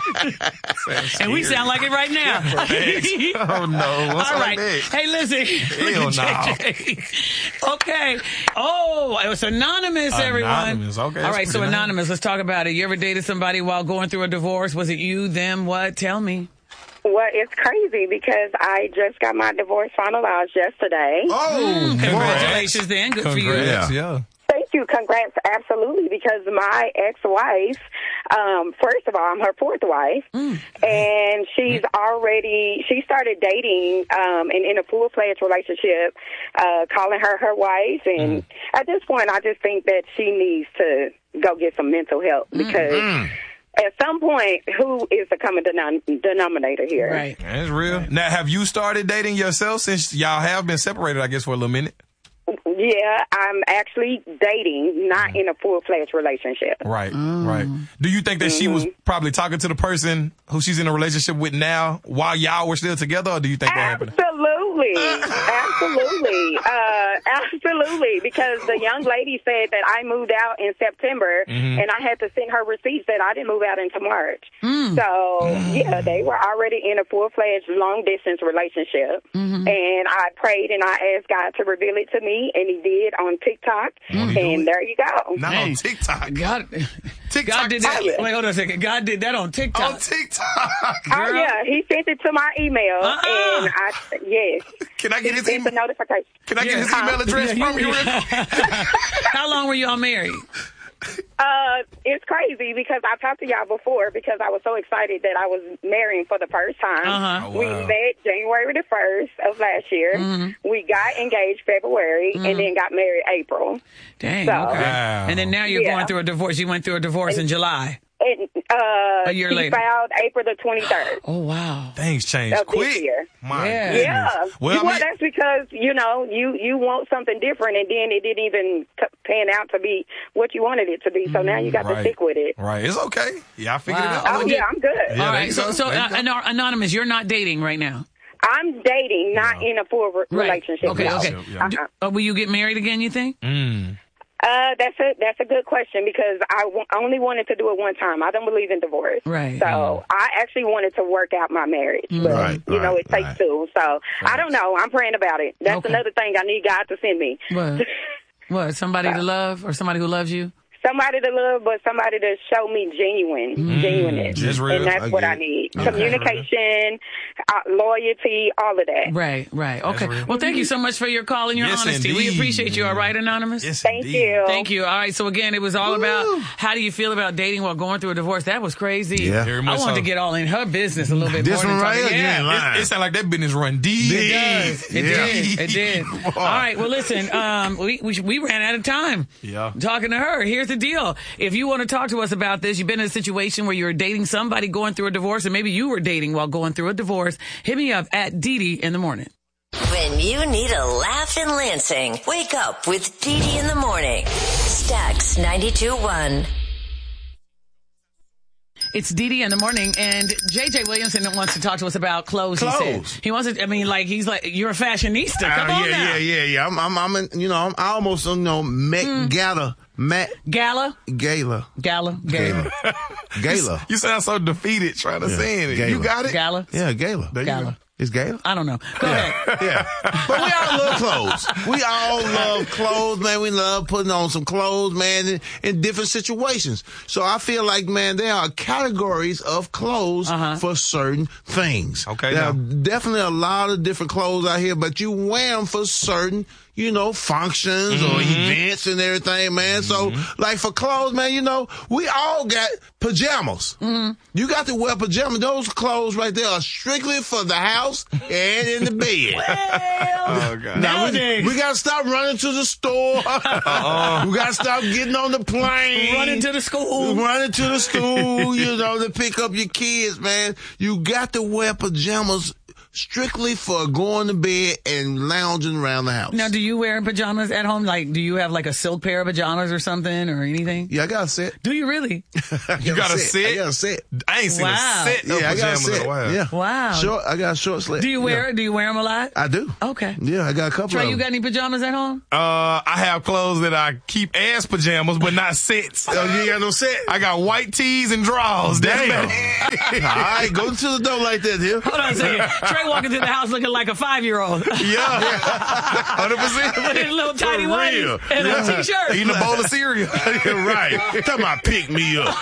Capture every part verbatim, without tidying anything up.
And we sound like it right now. Oh, no. What's All like right. that? Hey, listen. Hell Look at J J. Okay. Oh, it was anonymous, everyone. Anonymous. Okay. All that's right, so pretty nice. anonymous. Let's talk about it. You ever dated somebody while going through a divorce? Was it you, them, what? Tell me. Well, it's crazy because I just got my divorce finalized yesterday. Oh, Congratulations, then. Good for you. Congrats, yeah. Thank you. Congrats. Absolutely. Because my ex-wife, um, first of all, I'm her fourth wife. Mm. And she's already, she started dating um, and in a full-fledged relationship, uh, calling her her wife. And mm. at this point, I just think that she needs to go get some mental help because mm. at some point, who is the common denom- denominator here? Right. That's real. Right. Now, have you started dating yourself since y'all have been separated, I guess, for a little minute? Yeah, I'm actually dating, not in a full-fledged relationship. Right, mm. right. Do you think that mm-hmm. she was probably talking to the person who she's in a relationship with now while y'all were still together, or do you think that happened? Absolutely. Absolutely. Uh, absolutely. Because the young lady said that I moved out in September, mm-hmm. and I had to send her receipts that I didn't move out until March. Mm. So, yeah, they were already in a full-fledged long-distance relationship. Mm-hmm. And I prayed and I asked God to reveal it to me, and he did on TikTok. Mm-hmm. And there you go. Not hey, on TikTok. God, TikTok. God did that. Wait, hold on a second. God did that on TikTok. On TikTok. Oh, yeah. He sent it to my email. Uh-uh. And I, yes. Can I get his email? Notification. Can I get his email address from you? How long were y'all married? Uh, it's crazy because I talked to y'all before because I was so excited that I was marrying for the first time. Uh-huh. Oh, wow. We met January the first of last year. Mm-hmm. We got engaged February mm-hmm. and then got married April. Dang, so, okay. Wow. And then now you're yeah. going through a divorce. You went through a divorce and, in July. And, uh, a year she later. filed April the twenty-third. Oh, wow. Things changed of quick. This year. My yeah. goodness. Yeah. Well, well I mean, that's because, you know, you, you want something different, and then it didn't even t- pan out to be what you wanted it to be. So now you got right. to stick with it. Right. It's okay. Yeah, I figured wow. it out. Oh, yeah, I'm good. Yeah, all right. So, so uh, Anonymous, you're not dating right now? I'm dating, not no. in a full re- right. relationship. Okay, no. okay. Uh-huh. Do, uh, will you get married again, you think? Mm. Uh, that's a that's a good question because I w- only wanted to do it one time. I don't believe in divorce. Right. So mm. I actually wanted to work out my marriage. Mm. But, right, you know, right, it takes right. two. So right. I don't know. I'm praying about it. That's okay. another thing I need God to send me. What? What? Somebody so. to love or somebody who loves you? Somebody to love, but somebody to show me genuine, mm. genuineness. Just real. And that's I what get I it. need. Okay. Communication, uh, loyalty, all of that. Right, right. Okay. Well, thank you so much for your call and your yes, honesty. Indeed. We appreciate you, all right, Anonymous? Yes, Thank indeed. you. Thank you. All right. So, again, it was all Woo. about how do you feel about dating while going through a divorce. That was crazy. Yeah. Very I much wanted so. to get all in her business a little bit This more. one than right talking- here, you ain't yeah. lying. It, it sounds like that business run deep. It does. It Yeah. did. It did. All right. Well, listen, um, we, we we ran out of time Yeah. talking to her. Here's the deal. If you want to talk to us about this, you've been in a situation where you're dating somebody going through a divorce, and maybe you were dating while going through a divorce, hit me up at Dee Dee in the morning. When you need a laugh in Lansing, wake up with Dee Dee in the morning. Stax ninety-two point one. It's Dee Dee in the morning, and J J Williamson wants to talk to us about clothes. Clothes. He said he wants to. I mean, like he's like you're a fashionista. Come uh, on yeah, now. yeah, yeah, yeah. I'm, I'm, I'm, in, you know, I'm I almost, you know, Met mm. Gala, Met Gala, Gala, Gala, Gala, Gala, Gala. You sound so defeated trying to Yeah. say it. Gala. You got it? Gala. Yeah, Gala. There you Gala. go. It's Gala. I don't know. Go ahead. Yeah. But we all love clothes. We all love clothes, man. We love putting on some clothes, man, in, in different situations. So I feel like, man, there are categories of clothes Uh-huh. for certain things. Okay, There now. are definitely a lot of different clothes out here, but you wear them for certain, you know, functions Mm-hmm. or events and everything, man. Mm-hmm. So, like for clothes, man, you know, we all got pajamas. Mm-hmm. You got to wear pajamas. Those clothes right there are strictly for the house and in the bed. Oh, God. Now, we, Nowadays. we got to stop running to the store. Uh-uh. We got to stop getting on the plane. Running to the school. Running to the school, you know, to pick up your kids, man. You got to wear pajamas strictly for going to bed and lounging around the house. Now, do you wear pajamas at home? Like, do you have like a silk pair of pajamas or something or anything? Yeah, I got a set. Do you really? You got a set? I got a set. I ain't seen Wow. a set of Yeah, I got a pajamas set. in a while. Yeah. Wow. Short. I got a short sleeve. Do you wear Yeah. Do you wear them a lot? I do. Okay. Yeah, I got a couple Trey, of you them. got any pajamas at home? Uh, I have clothes that I keep as pajamas, but not sets. Oh, you ain't got no set? I got white tees and drawers. That's Damn. about it. All right, go to the door like that here. Hold on a second. Trey walking through the house looking like a five-year-old. Yeah. one hundred percent. With his little tiny For white real. and a t-shirt. Eating a bowl of cereal. You're right. Talking about pick me up.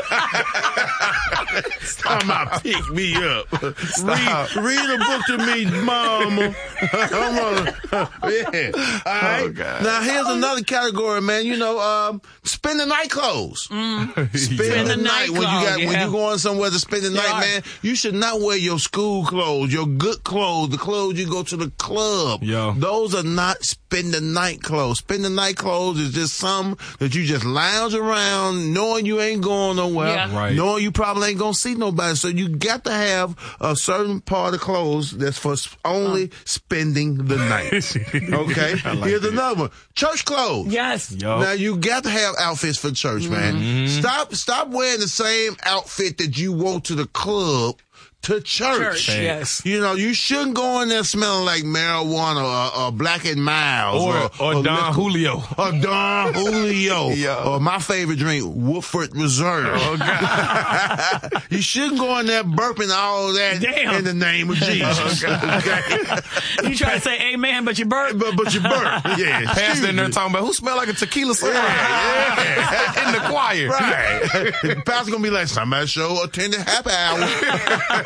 Talking about pick me up. Read, read a book to me, mama. I'm on, yeah. All right. Oh, God. Now, here's another category, man. You know, um, spend the night clothes. Spend, Spend the, the night, night when you clothes, got when yeah. you going somewhere to spend the night, are. man. You should not wear your school clothes, your good clothes, the clothes you go to the club. Yeah. Those are not spend the night clothes. Spend the night clothes is just some that you just lounge around knowing you ain't going nowhere, Yeah. Right. knowing you probably ain't gonna see nobody. So you got to have a certain part of clothes that's for s- only spending the night. Okay? Here's another one. Church clothes. Yes. Yo. Now you got to have outfits for church, man. Stop, stop wearing the same outfit that you wore to the club to church. Church, yes. You know, you shouldn't go in there smelling like marijuana or, or Black and Miles Or, or, or Don liquor- Julio. or Don Julio, Yeah. or my favorite drink, Woodford Reserve. Oh, God. You shouldn't go in there burping all that Damn. in the name of Jesus. Okay? You try to say amen, but you burp. but, but you burp. Yeah. Pastor in there talking about who smell like a tequila cigar Yeah. in the choir. Right. The pastor gonna be like, somebody show attended happy hour.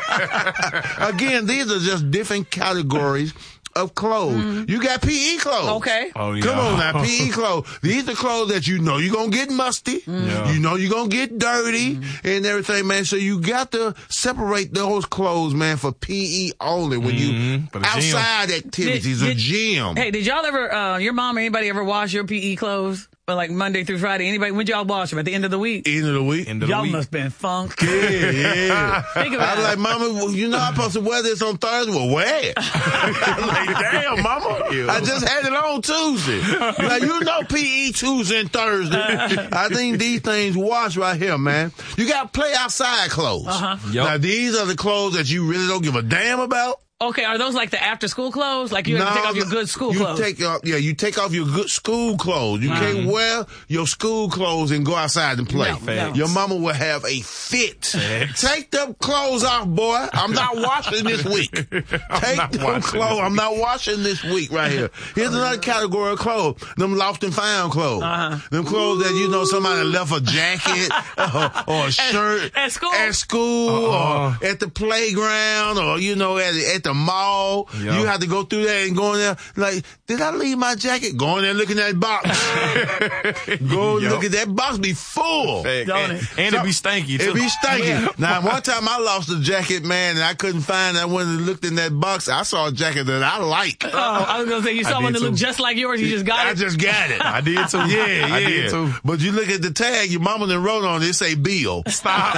Again, these are just different categories of clothes. Mm-hmm. You got P E clothes. Okay. Oh, yeah. Come on now, P E clothes. These are clothes that you know you're going to get musty. Yeah. You know you're going to get dirty Mm-hmm. and everything, man. So you got to separate those clothes, man, for P E only. When you Mhm. For the gym. outside activities, Did- a did- gym. Hey, did y'all ever, uh, your mom or anybody ever wash your P E clothes? Or like Monday through Friday? Anybody, when y'all wash them? At the end of the week? End of the week. End of the Y'all week. must have been funky. Yeah, yeah. Think about I was it. like, Mama, well, you know I'm supposed to wear this on Thursday. Well, wear it. I'm like, damn, Mama. I just had it on Tuesday. Now, you know P E Tuesday and Thursday. I think these things wash right here, man. You got to play outside clothes. Uh-huh. Yep. Now, these are the clothes that you really don't give a damn about. Okay, are those like the after school clothes? Like you have to take off your good school you clothes? Take off, yeah, you take off your good school clothes. You can't wear your school clothes and go outside and play. No, no. Your mama will have a fit. Take them clothes off, boy. I'm not washing this week. Take not them washing clothes. this I'm not washing this week right here. Here's another category of clothes. Them lost and found clothes. Uh-huh. Them clothes that you know somebody left a jacket or, or a shirt at school? at school Uh-uh. or at the playground or you know at at the mall. Yeah. You have to go through there and go in there like, did I leave my jacket? Go in there looking at that box. Go Yup. look at that box be full. And, Don't and, it? and it be stanky, too. It be stinking. Yeah. Now, one time I lost a jacket, man, and I couldn't find it. I went and looked in that box. I saw a jacket that I like. Oh, I was gonna say you saw I one did that looked too. just like yours. You just got I it. just got it. I did, too. Yeah, yeah. I did, too. But you look at the tag, your mama done wrote on it, it say Bill. Stop.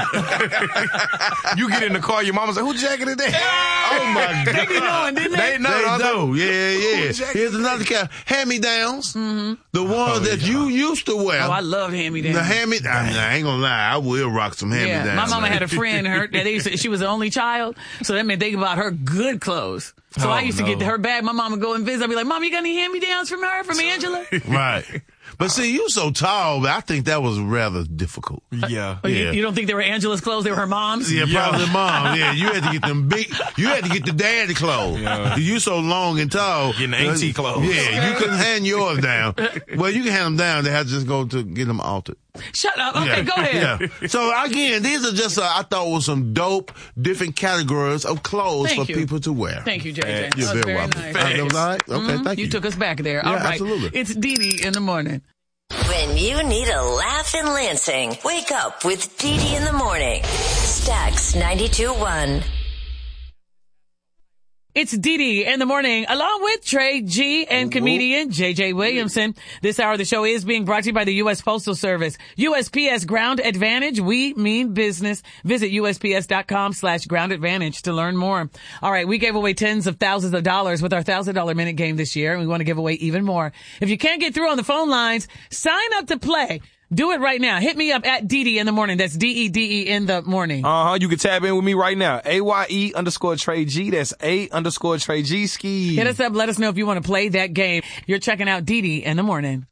You get in the car, your mama's like, who jacket is that? Oh, my God. They be knowing, didn't they? They know. They I know. Yeah, yeah. jacket Here's another kind. Hand-me-downs. Mm-hmm. The ones Oh, that yeah. you used to wear. Oh, I love hand-me-downs. The hand-me, I, mean, I ain't gonna lie, I will rock some hand-me-downs. Yeah, my mama man. had a friend. Her that they used to, she was the only child, so that meant they bought her good clothes. So Oh, I used to no. get her bag. My mom would go and visit. I'd be like, "Mom, you got any hand-me-downs from her, from Angela?" Right. But see, you so tall, but I think that was rather difficult. Yeah. But you, Yeah. you don't think they were Angela's clothes? They were her mom's. Yeah, Yeah. probably mom. Yeah, you had to get them big. You had to get the daddy clothes. Yeah. You so long and tall. Getting the auntie clothes. Yeah, you couldn't hand yours down. Well, you can hand them down. They have to just go to get them altered. Shut up. Okay, Yeah. go ahead. Yeah. So again, these are just uh, I thought was some dope different categories of clothes Thank for you. people to wear. Thank you, J J. You're That was very welcome. nice. Uh, that was all right? Okay, Mhm. thank you. You took us back there. Yeah, All right. absolutely. It's Dee Dee in the morning. When you need a laugh in Lansing, wake up with Dee Dee in the morning. Stax ninety-two point one. It's Dee Dee in the morning, along with Trey G and comedian J J Williamson. This hour of the show is being brought to you by the U S Postal Service. U S P S Ground Advantage. We mean business. Visit U S P S dot com slash ground advantage to learn more. All right, we gave away tens of thousands of dollars with our one thousand dollars minute game this year, and we want to give away even more. If you can't get through on the phone lines, sign up to play. Do it right now. Hit me up at Dee Dee in the morning. That's D E D E in the morning. Uh-huh. You can tap in with me right now. A Y E underscore Trey G. That's A underscore Trey G ski. Hit us up. Let us know if you want to play that game. You're checking out Dee Dee in the morning.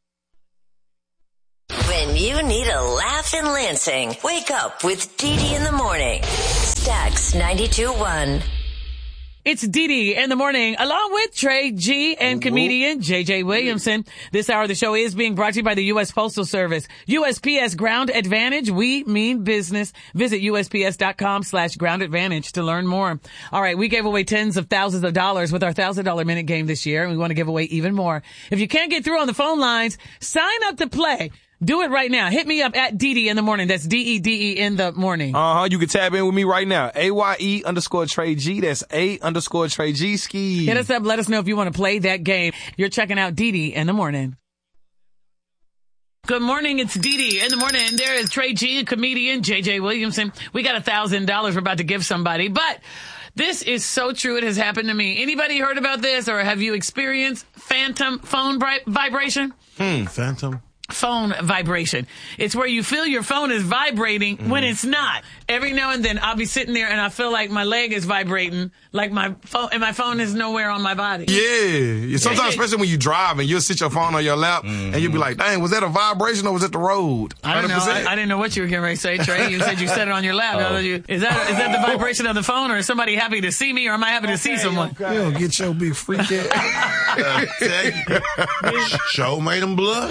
When you need a laugh in Lansing, wake up with Dee Dee in the morning. Stax ninety-two point one. It's Dee Dee in the morning, along with Trey G and comedian J J Williamson. This hour of the show is being brought to you by the U S Postal Service. U S P S Ground Advantage. We mean business. Visit U S P S dot com slash ground advantage to learn more. All right, we gave away tens of thousands of dollars with our one thousand dollars minute game this year, and we want to give away even more. If you can't get through on the phone lines, sign up to play. Do it right now. Hit me up at Dee Dee in the morning. That's D E D E in the morning. Uh-huh. You can tap in with me right now. A Y E underscore Trey G. That's A underscore Trey G ski. Hit us up. Let us know if you want to play that game. You're checking out Dee Dee in the morning. Good morning. It's Dee Dee in the morning. There is Trey G, comedian J J Williamson. We got a thousand dollars we're about to give somebody, but this is so true. It has happened to me. Anybody heard about this, or have you experienced phantom phone bri- vibration? Hmm. Phantom. Phone vibration. It's where you feel your phone is vibrating mm. when it's not. Every now and then I'll be sitting there and I feel like my leg is vibrating, like my phone, and my phone is nowhere on my body. Yeah. Sometimes, yeah. Especially when you drive and you'll sit your phone on your lap mm-hmm. and you'll be like, dang, was that a vibration or was it the road? I don't know. I, I didn't know what you were getting ready to say, Trey. You said you set it on your lap. Oh. You, is that is that the vibration of the phone, or is somebody happy to see me, or am I happy to see someone? Okay. You don't get your big freak ass. Show made them blood.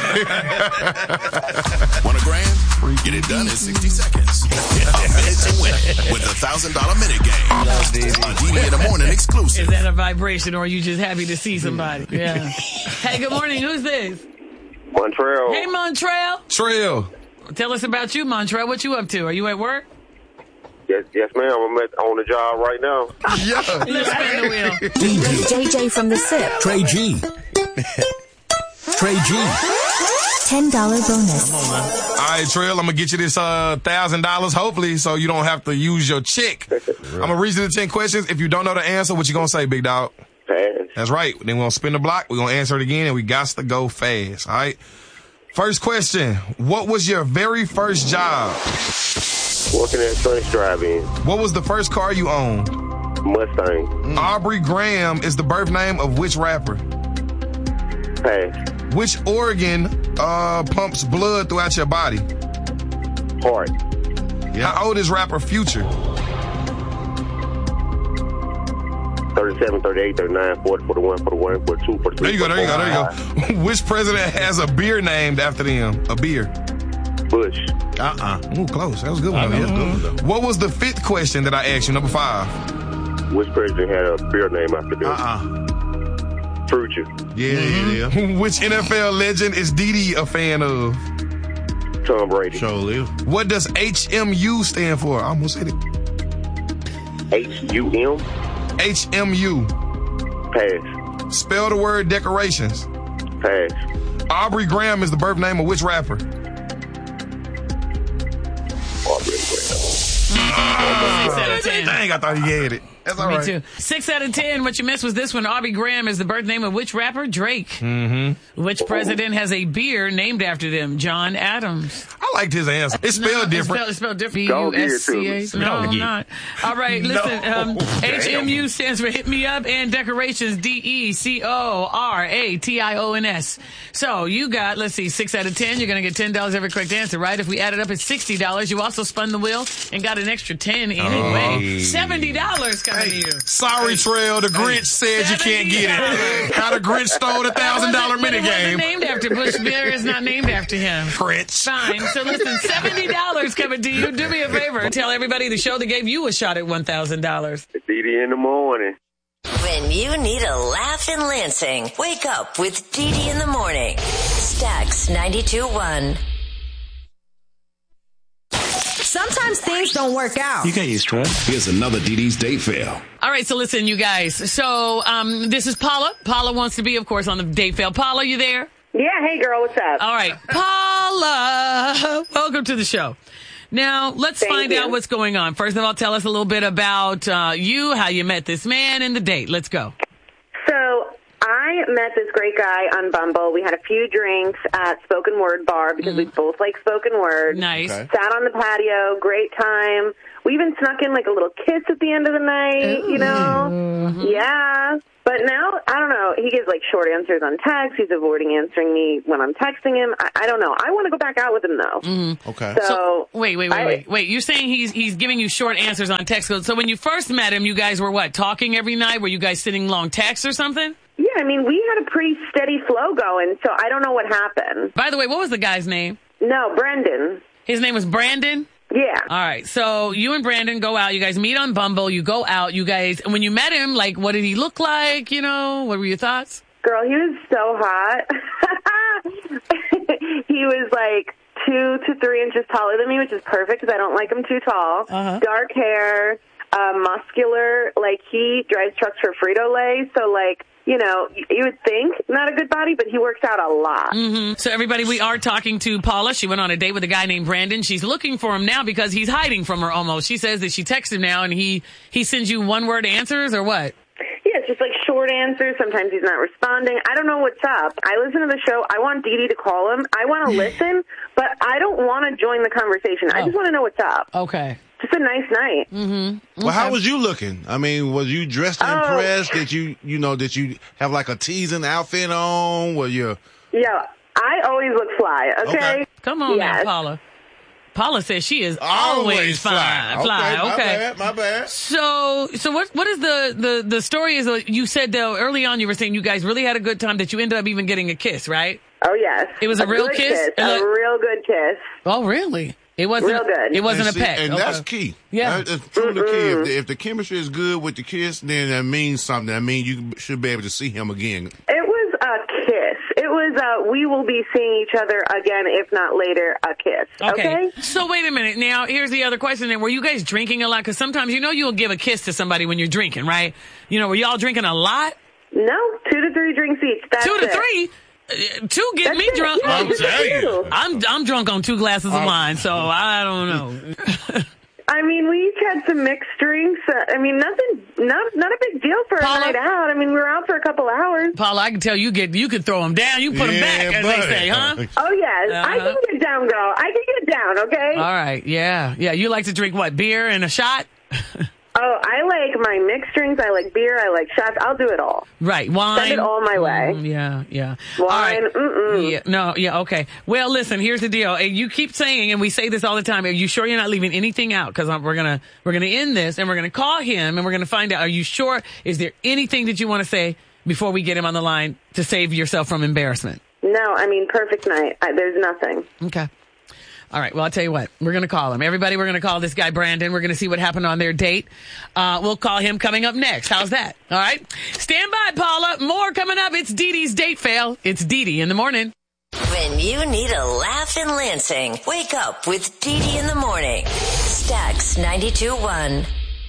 Want a grand? Get it done in sixty seconds. A minute to win with the one thousand dollars minute game. A Dee Dee in the morning exclusive. Is that a vibration, or are you just happy to see somebody? Yeah. Hey, good morning. Who's this? Montreal. Hey, Montreal. Trail. Tell us about you, Montreal. What you up to? Are you at work? Yes, yes, ma'am. I'm at, on the job right now. Yeah. Let's spin the wheel. D J J J from the S I P. Trey G. Trey G. ten dollars bonus. Come on, man. All right, Trail, I'm going to get you this uh, one thousand dollars, hopefully, so you don't have to use your check. I'm going to read you the ten questions. If you don't know the answer, what you going to say, big dog? Pass. That's right. Then we're going to spin the block. We're going to answer it again, and we got to go fast, all right? First question. What was your very first job? Working at Trench Drive-In. What was the first car you owned? Mustang. Mm. Aubrey Graham is the birth name of which rapper? Pass. Which organ uh, pumps blood throughout your body? Heart. Yeah. How old is rapper Future? thirty-seven, thirty-eight, thirty-nine, forty, forty-one, forty-one, forty-two, forty-three. There you go, there you go, there you go. Which president has a beer named after them? A beer. Bush. Uh-uh. Ooh, close. That was a good one. Yeah. Good. What was the fifth question that I asked you? Number five. Which president had a beer named after them? Uh-uh. Future. Yeah, mm-hmm. yeah, yeah. Which N F L legend is Dee Dee a fan of? Tom Brady. Sure live. What does H M U stand for? I almost said it. H U M? H M U. Pass. Spell the word decorations. Pass. Aubrey Graham is the birth name of which rapper? Aubrey Graham. Six out of ten. Dang, I thought he had it. That's all Me right. too. Six out of ten. What you missed was this one. Aubrey Graham is the birth name of which rapper? Drake. Mm-hmm. Which president has a beer named after them? John Adams. I liked his answer. It's spelled no, different. It's spelled, it's spelled different. B Don't U S C H. get it to me. No, Don't I'm get not. All right, listen. No. Um, H M U stands for Hit Me Up, and decorations, D E C O R A T I O N S. So you got, let's see, six out of ten. You're going to get ten dollars every correct answer, right? If we add it up, it's sixty dollars. You also spun the wheel and got an extra ten anyway. Oh. seventy dollars coming to you. Sorry, Trail. The Grinch said you can't get it. How the Grinch stole the thousand dollar minute It wasn't game. named after Bush. Beer is not named after him. Grinch. Fine. So listen, seventy dollars coming to you. Do me a favor. Tell everybody the show that gave you a shot at one thousand dollars. It's Dee Dee in the morning. When you need a laugh in Lansing, wake up with Dee Dee in the morning. Stax ninety-two point one. Sometimes things don't work out. You get used to it. Here's another Dee Dee's date fail. All right, so listen, you guys. So um, this is Paula. Paula wants to be, of course, on the date fail. Paula, you there? Yeah, hey, girl, what's up? All right. Paula, welcome to the show. Now, let's Thank find you. out what's going on. First of all, tell us a little bit about uh, you, how you met this man, and the date. Let's go. So I met this great guy on Bumble. We had a few drinks at Spoken Word Bar because we both like spoken word. Nice. Okay. Sat on the patio, great time. We even snuck in like a little kiss at the end of the night, you know? Yeah. But now, I don't know, he gives like short answers on text. He's avoiding answering me when I'm texting him. I, I don't know. I want to go back out with him though. Okay. So, So, wait, wait, wait, I- wait. Wait, you're saying he's he's giving you short answers on text. So when you first met him, you guys were what, talking every night? Were you guys sitting long texts or something? Yeah, I mean, we had a pretty steady flow going, so I don't know what happened. By the way, what was the guy's name? No, Brendan. His name was Brandon? Yeah. All right. So you and Brandon go out. You guys meet on Bumble. You go out. You guys, and when you met him, like, what did he look like? You know, what were your thoughts? Girl, he was so hot. He was like two to three inches taller than me, which is perfect because I don't like him too tall. Uh-huh. Dark hair, uh, muscular. Like, he drives trucks for Frito-Lay, so, like, you know, you would think not a good body, but he works out a lot. Mm-hmm. So everybody, we are talking to Paula. She went on a date with a guy named Brandon. She's looking for him now because he's hiding from her almost. She says that she texts him now and he, he sends you one word answers or what? Yeah, it's just like short answers. Sometimes he's not responding. I don't know what's up. I listen to the show. I want Dee Dee to call him. I want to listen, but I don't want to join the conversation. I Oh. just want to know what's up. Okay. Just a nice night. Mm-hmm. Well, how was you looking? I mean, was you dressed and Oh. impressed? Did you, you know, did you have like a teasing outfit on? Were you? Yeah, I always look fly, okay? Okay. Come on Yes. now, Paula. Paula says she is always, fine. Fly. Okay, my Okay. bad, my bad. So, so what? What is the the the story? Is uh, you said though early on you were saying you guys really had a good time that you ended up even getting a kiss, right? Oh, yes. It was a real good kiss? kiss. It A look- real good kiss. Oh, really? It wasn't. Real good. It wasn't and a see- peck. and Okay. that's key. Yeah. That- that's truly key. If the, if the chemistry is good with the kiss, then that means something. That means you should be able to see him again. It was a kiss. It was a, we will be seeing each other again, if not later, a kiss. Okay? So wait a minute. Now here's the other question. Then were you guys drinking a lot? Because sometimes you know you'll give a kiss to somebody when you're drinking, right? You know, were y'all drinking a lot? No, two to three drinks each. That's Two to it. three. Uh, Two get That's me it. drunk. Yeah, I'm just telling you. two. I'm I'm drunk on two glasses of wine, so I don't know. I mean, we each had some mixed drinks. Uh, I mean, nothing, not not a big deal for Paula? a night out. I mean, we were out for a couple hours. Paula, I can tell you get you could throw them down, you put them Yeah, back, as buddy. they say, huh? Oh, yes. I Uh-huh. can get down, girl. I can get down, okay? All right, yeah, yeah. You like to drink what? Beer and a shot? Oh, I like my mixed drinks. I like beer. I like shots. I'll do it all. Right, wine. Send it all my way. Mm, yeah, yeah. Wine, All right. mm-mm. Yeah, no, yeah, okay. Well, listen, here's the deal. And you keep saying, and we say this all the time. Are you sure you're not leaving anything out? Because we're gonna we're gonna end this, and we're gonna call him, and we're gonna find out. Are you sure? Is there anything that you want to say before we get him on the line to save yourself from embarrassment? No, I mean, perfect night. I, there's nothing. Okay. All right. Well, I'll tell you what. We're going to call him. Everybody, we're going to call this guy Brandon. We're going to see what happened on their date. Uh, we'll call him coming up next. How's that? All right. Stand by, Paula. More coming up. It's Dee Dee's date fail. It's Dee Dee in the morning. When you need a laugh in Lansing, wake up with Dee Dee in the morning. Stax ninety-two point one.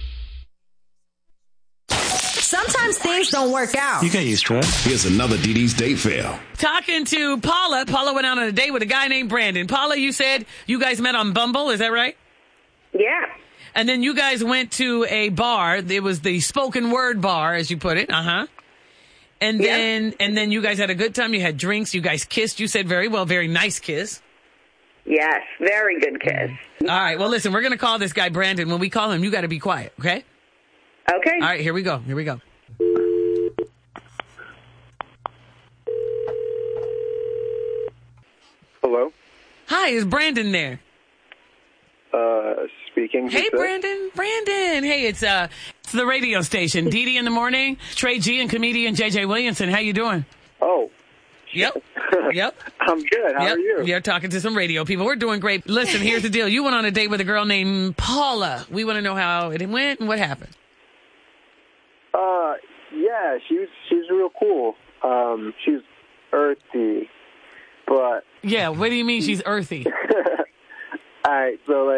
Sometimes things don't work out. You get used to it. Here's another Dee Dee's date fail. Talking to Paula. Paula went out on a date with a guy named Brandon. Paula, you said you guys met on Bumble. Is that right? Yeah. And then you guys went to a bar. It was the spoken word bar, as you put it. Uh huh. And Yeah. then, and then you guys had a good time. You had drinks. You guys kissed. You said very well, very nice kiss. Yes. Very good kiss. All right. Well, listen, we're going to call this guy Brandon. When we call him, you got to be quiet. Okay. Okay. All right. Here we go. Here we go. Hello? Hi. Is Brandon there? Uh, speaking. Hey, Who's this? Brandon. Brandon. Hey, it's uh, it's the radio station. Dee Dee in the morning. Trey G and comedian J J Williamson. How you doing? Oh. Yep. Yep. I'm good. How yep. are you? You're talking to some radio people. We're doing great. Listen, here's the deal. You went on a date with a girl named Paula. We want to know how it went and what happened. Uh, yeah, she's she's real cool. Um, she's earthy, but Yeah. What do you mean she's earthy? all right. So like,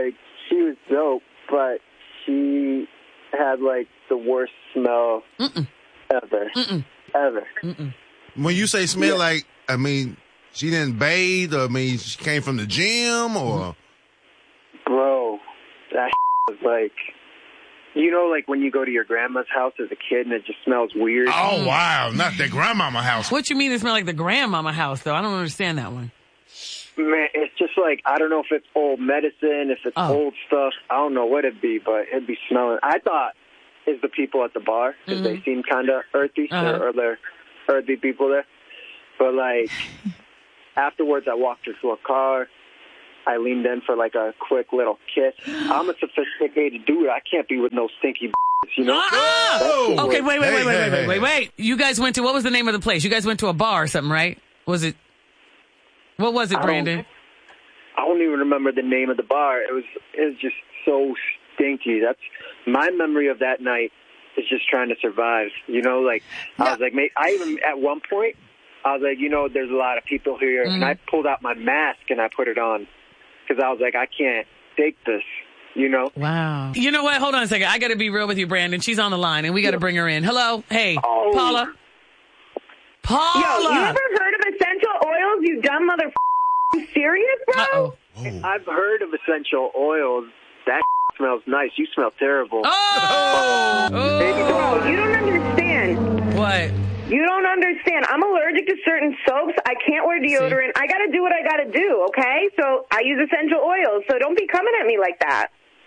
she was dope, but she had like the worst smell Mm-mm. ever, Mm-mm. ever. Mm-mm. When you say smell, yeah. like, I mean, she didn't bathe, or I mean, she came from the gym, or? Bro, that was like, you know, like when you go to your grandma's house as a kid and it just smells weird. Oh, wow. Not the grandmama house. What you mean it smell like the grandmama house, though? I don't understand that one. Man, it's just like, I don't know if it's old medicine, if it's Oh. old stuff. I don't know what it'd be, but it'd be smelling. I thought it's the people at the bar, because Mhm. they seem kind of earthy, Uh-huh. or, or they're earthy people there. But, like, afterwards I walked her to a car. I leaned in for, like, a quick little kiss. I'm a sophisticated dude. I can't be with no stinky b****s, you know? Ah! That's Okay, weird. wait, wait, Hey, wait, wait, hey, wait, wait, hey. wait, wait. You guys went to, what was the name of the place? You guys went to a bar or something, right? Was it, what was it, I don't- Brandon? I don't even remember the name of the bar. It was it was just so stinky. That's my memory of that night is just trying to survive. You know, like I was like, mate, I even at one point I was like, you know, there's a lot of people here, Mm-hmm. and I pulled out my mask and I put it on because I was like, I can't take this. You know? Wow. You know what? Hold on a second. I got to be real with you, Brandon. She's on the line, and we got to bring her in. Hello? Hey, Oh. Paula? Paula! Yo, you ever heard of essential oils, you dumb mother? You serious, bro? Uh-oh. I've heard of essential oils. That smells nice. You smell terrible. Oh! Baby, don't- Bro, you don't understand. What? You don't understand. I'm allergic to certain soaps. I can't wear deodorant. I got to do what I got to do, okay? So I use essential oils, so don't be coming at me like that.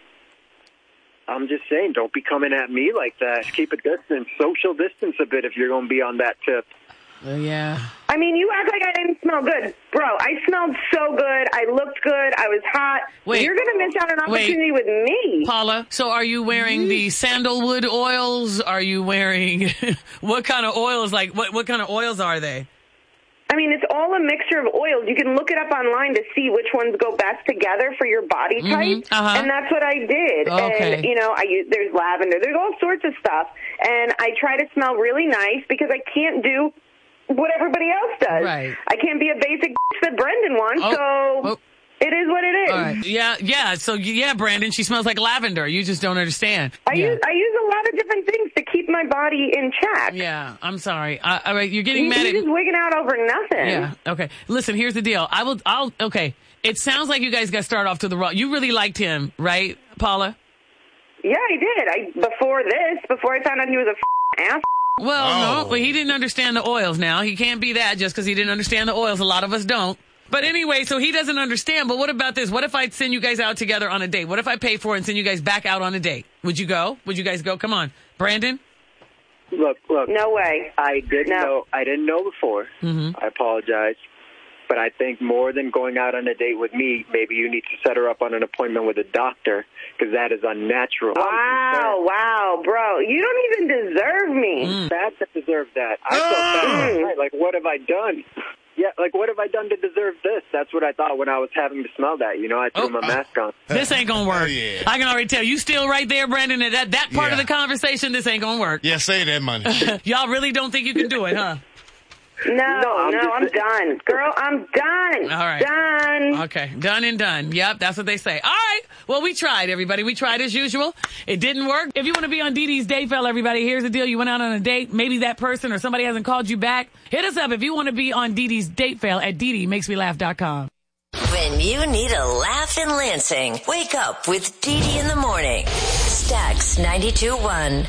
I'm just saying, don't be coming at me like that. Keep a distance. Social distance a bit if you're going to be on that tip. Uh, yeah. I mean, you act like I didn't smell good. Bro, I smelled so good. I looked good. I was hot. Wait. You're going to miss out on an Wait. opportunity with me. Paula, so are you wearing the sandalwood oils? Are you wearing, what kind of oils, like, what, what kind of oils are they? I mean, it's all a mixture of oils. You can look it up online to see which ones go best together for your body type, uh-huh. and that's what I did. Okay. And, you know, I use, there's lavender. There's all sorts of stuff, and I try to smell really nice because I can't do what everybody else does. Right. I can't be a basic bitch that Brendan wants, Oh. so Oh. it is what it is. All right. Yeah, yeah. So, yeah, Brandon, she smells like lavender. You just don't understand. I yeah. use I use a lot of different things to keep my body in check. Yeah, I'm sorry. Uh, all right, you're getting You, mad you're at just wigging out over nothing. Yeah. Okay. Listen, here's the deal. I will. I'll. Okay. It sounds like you guys got started off to the wrong. You really liked him, right, Paula? Yeah, I did. I before this, before I found out he was a f- ass. Well, Oh. no, but he didn't understand the oils. Now he can't be that just because he didn't understand the oils. A lot of us don't. But anyway, so he doesn't understand. But what about this? What if I send you guys out together on a date? What if I pay for it and send you guys back out on a date? Would you go? Would you guys go? Come on, Brandon. Look, look. No way. I didn't No. know. I didn't know before. Mhm. I apologize. But I think more than going out on a date with me, maybe you need to set her up on an appointment with a doctor because that is unnatural. Wow, wow, bro. You don't even deserve me. Mm. Bad to deserve that. I felt bad last night. Like, what have I done? Yeah, like, what have I done to deserve this? That's what I thought when I was having to smell that. You know, I threw Oh. my mask on. This ain't gonna work. Yeah. I can already tell. You still right there, Brandon. At that that part of Yeah. the conversation, this ain't gonna work. Yeah, say that, money. Y'all really don't think you can do it, huh? No, No, no, I'm I'm, just- done. Girl, I'm done. All right. Done. Okay, done and done. Yep, that's what they say. All right. Well, we tried, everybody. We tried as usual. It didn't work. If you want to be on Dee Dee's Date Fell, everybody, here's the deal. You went out on a date. Maybe that person or somebody hasn't called you back. Hit us up if you want to be on Dee Dee's Date Fell at Dee Dee Makes Me Laugh dot com. When you need a laugh in Lansing, wake up with Dee Dee in the morning. Stax ninety-two point one.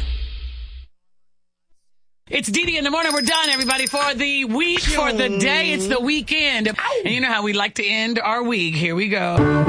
It's Dee Dee in the morning. We're done, everybody, for the week, for the day. It's the weekend. And you know how we like to end our week. Here we go.